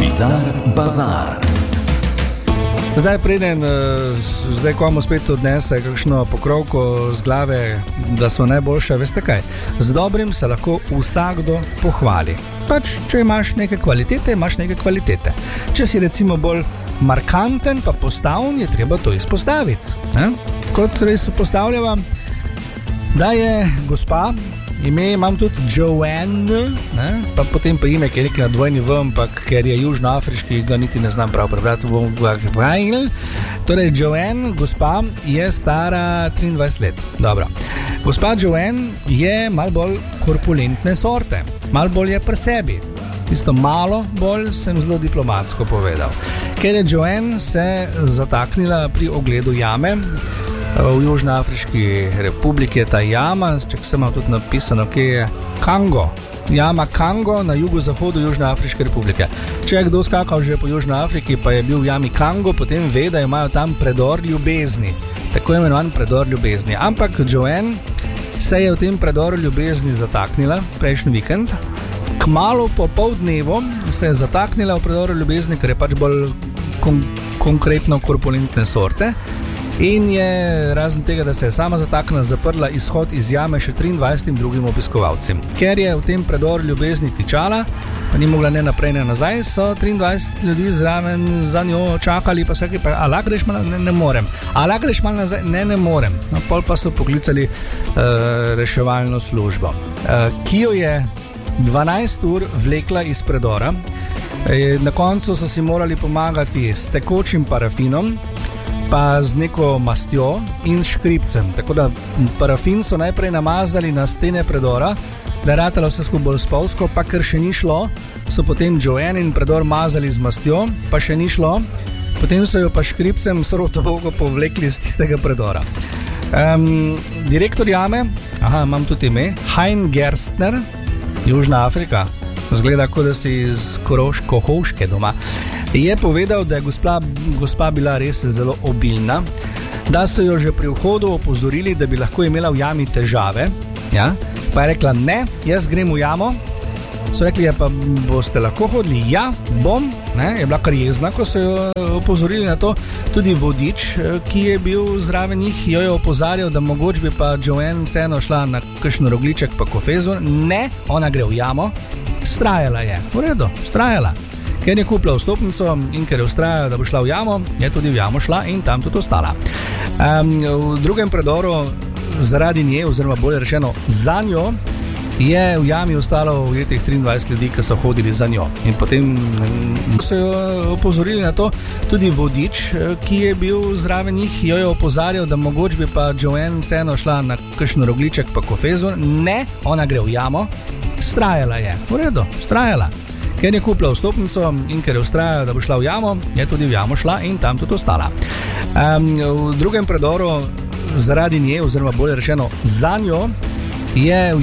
Bazar. Zdaj preden komu spet odnese kakšno pokrovko z glave, da so najboljše, veste kaj? Z dobrim se lahko vsakdo pohvali. Pač, če imaš neke kvalitete, imaš neke kvalitete. Če si recimo bolj markanten pa postavljen, je treba to izpostaviti. Kot res postavljava, da je gospa, ime imam tudi Joanne, pa potem pa ime, ki je nekaj na dvojni V, ampak ker je južnoafriški, ga niti ne znam prav prebrati. Torej, Joanne, gospa, je stara 23 let. Dobro. Gospa Joanne je malo bolj korpulentne sorte, malo bolj je pri sebi. Tisto malo bolj sem zelo diplomatsko povedal. Ker je Joanne se zataknila pri ogledu jame, v Južnoafriški republiki je ta jama, če sem imel tudi napisano, kje je Kango. Jama Kango na jugozahodu Južnoafriške republike. Če je kdo skakal že po Južnoafriki, pa je bil v jami Kango, potem ve, da imajo tam predor ljubezni. Tako imenovan predor ljubezni. Ampak Joanne se je v tem predoru ljubezni zataknila prejšnji vikend. Kmalu po pol dnevu se je zataknila v predoru ljubezni, ker je pač bolj konkretno korpulentne sorte. In je razen tega, da se je sama zataknila, zaprla izhod iz jame še 23 drugim obiskovalcem. Ker je v tem predoru ljubezni tičala, pa ni mogla ne naprej, ne nazaj, so 23 ljudi zraven za njo čakali, pa so rekli, a lahko greš malo, ne morem. A lahko greš malo nazaj, ne morem. No, pol pa so poklicali reševalno službo, ki jo je 12 ur vlekla iz predora. Na koncu so si morali pomagati s tekočim parafinom, pa z neko mastjo in škripcem. Tako da parafin so najprej namazali na stene predora, da je ratalo vse skupaj bolj spolsko, pa ker še ni šlo, so potem Joanne in predor mazali z mastjo, pa še ni šlo, potem so jo pa škripcem sorotovogo povlekli z tistega predora. Direktor jame, imam tudi ime, Hein Gerstner, Južna Afrika, zgleda, kot da si iz Kohoške doma, je povedal, da je gospa bila res zelo obilna, da so jo že pri vhodu opozorili, da bi lahko imela v jami težave, ja? Pa je rekla, ne, jaz grem v jamo. So rekli, pa boste lahko hodili? Ja, bom, ne? Je bila kar jezna, ko so jo opozorili na to. Tudi vodič, ki je bil zraven njih, jo je opozarjal, da mogoče bi pa Joanne vseeno šla na kakšen rogliček pa kofezu. Ne, ona gre v jamo. Vztrajala je, v redu, vztrajala. Ker je kupila vstopnico in ker je vztrajala, da bo šla v jamo, je tudi v jamo šla in tam tudi ostala. V drugem predoru zaradi nje, oziroma bolje rečeno za njo, je v jami ostalo ujetih 23 ljudi, ki so hodili za njo. In potem so jo opozorili na to. Tudi vodič, ki je bil zraven njih, jo je opozarjal, da mogoče bi pa Joanne vseeno šla na kakšen rogliček pa kofezu. Ne, ona gre v jamo. Vztrajala je, v redu, vztrajala. Ker je kupila vstopnico in ker je vztrajala, da bo šla v jamo, je tudi v jamo šla in tam tudi ostala. V drugem predoru zaradi nje, oziroma bolje rečeno za njo, je